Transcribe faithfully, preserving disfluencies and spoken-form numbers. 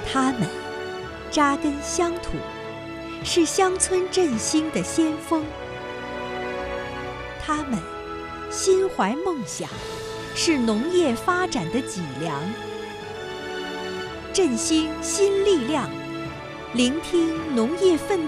他们扎根乡土，是乡村振兴的先锋；他们心怀梦想，是农业发展的脊梁。振兴新力量，聆听农业奋